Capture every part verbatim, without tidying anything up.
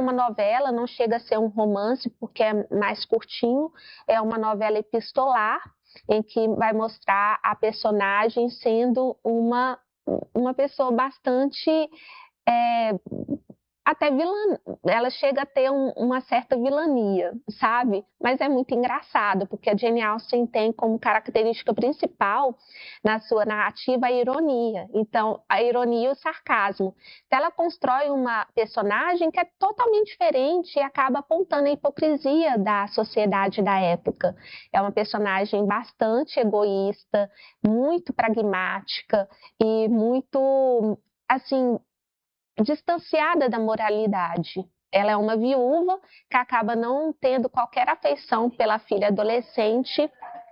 uma novela, não chega a ser um romance, porque é mais curtinho, é uma novela epistolar, em que vai mostrar a personagem sendo uma, uma pessoa bastante... É, até vilã, ela chega a ter um, uma certa vilania, sabe? Mas é muito engraçado, porque a Jane Austen tem como característica principal na sua narrativa a ironia. Então, a ironia e o sarcasmo. Então, ela constrói uma personagem que é totalmente diferente e acaba apontando a hipocrisia da sociedade da época. É uma personagem bastante egoísta, muito pragmática e muito, assim, distanciada da moralidade. Ela é uma viúva que acaba não tendo qualquer afeição pela filha adolescente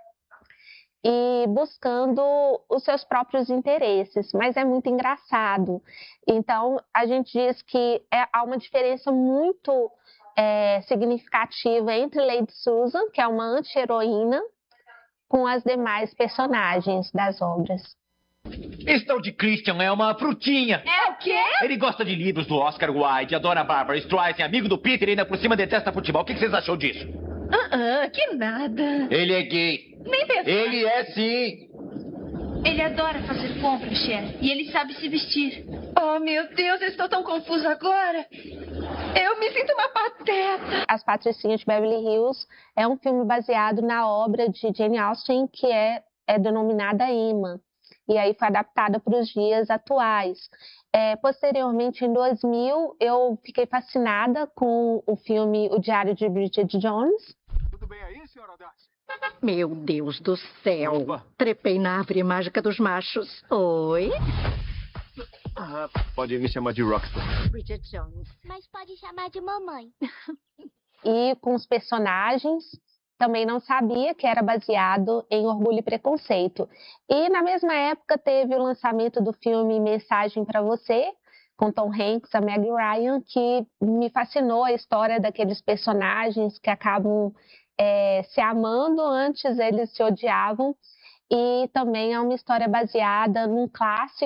e buscando os seus próprios interesses, mas é muito engraçado. Então, a gente diz que é, há uma diferença muito é, significativa entre Lady Susan, que é uma anti-heroína, com as demais personagens das obras. Esse tal de Christian é uma frutinha. É o quê? Ele gosta de livros do Oscar Wilde, adora Barbara Streisand, amigo do Peter e ainda por cima detesta futebol. O que vocês acham disso? Ah, uh-uh, que nada. Ele é gay. Nem pensar. Ele é sim. Ele adora fazer compras, Cher, e ele sabe se vestir. Oh, meu Deus, eu estou tão confusa agora. Eu me sinto uma pateta. As Patricinhas de Beverly Hills é um filme baseado na obra de Jane Austen, que é, é denominada Emma. E aí foi adaptada para os dias atuais. É, posteriormente, em dois mil, eu fiquei fascinada com o filme O Diário de Bridget Jones. Tudo bem aí, senhora Darcy? Meu Deus do céu. Opa. Trepei na árvore mágica dos machos. Oi? Ah, pode me chamar de Rockstar. Bridget Jones. Mas pode chamar de mamãe. E com os personagens... Também não sabia que era baseado em Orgulho e Preconceito. E na mesma época teve o lançamento do filme Mensagem para Você, com Tom Hanks, a Meg Ryan, que me fascinou a história daqueles personagens que acabam é, se amando, antes eles se odiavam. E também é uma história baseada num clássico